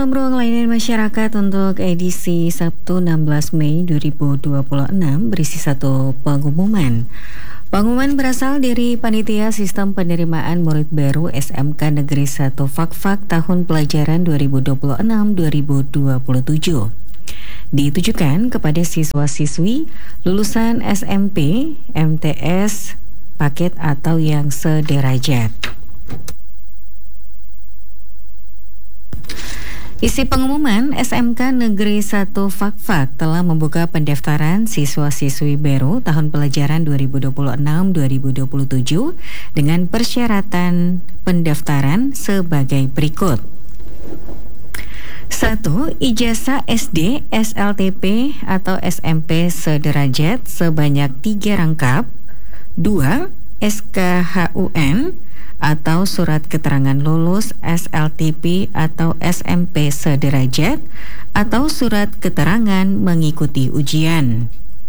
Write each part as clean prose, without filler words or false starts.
dalam ruang layanan masyarakat untuk edisi Sabtu 16 Mei 2026 berisi satu pengumuman. Pengumuman berasal dari Panitia Sistem Penerimaan Murid Baru SMK Negeri 1 Fakfak tahun pelajaran 2026-2027. Ditujukan kepada siswa-siswi lulusan SMP, MTS, paket atau yang sederajat. Isi pengumuman, SMK Negeri 1 Fakfak telah membuka pendaftaran siswa-siswi baru tahun pelajaran 2026-2027 dengan persyaratan pendaftaran sebagai berikut. 1. Ijazah SD, SLTP atau SMP sederajat sebanyak 3 rangkap. 2. SKHUN atau surat keterangan lulus SLTP atau SMP sederajat atau surat keterangan mengikuti ujian.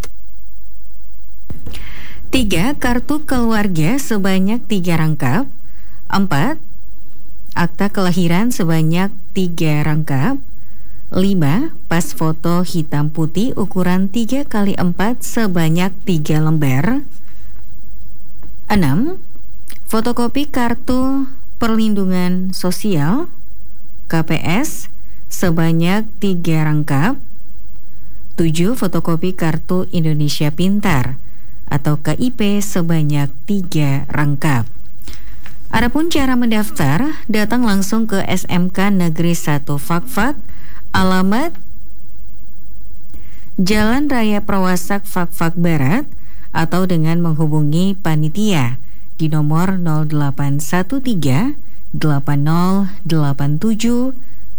3. Kartu keluarga sebanyak 3 rangkap. 4. Akta kelahiran sebanyak 3 rangkap. 5. Pas foto hitam putih ukuran 3x4 sebanyak 3 lembar. 6. Fotokopi kartu perlindungan sosial KPS sebanyak 3 rangkap. 7. Fotokopi kartu Indonesia Pintar atau KIP sebanyak 3 rangkap. Adapun cara mendaftar, datang langsung ke SMK Negeri 1 Fakfak, alamat Jalan Raya Prawasak Fakfak Barat, atau dengan menghubungi panitia di nomor 0813 8087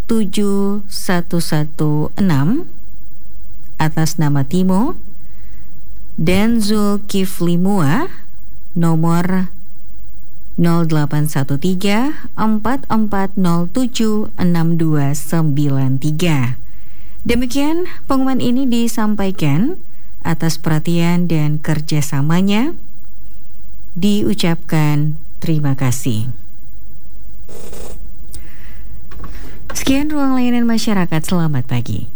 7116 atas nama Timo dan Zulkiflimua nomor 0813 4407 6293. Demikian pengumuman ini disampaikan atas perhatian dan kerjasamanya. Diucapkan terima kasih. Sekian ruang layanan masyarakat, selamat pagi.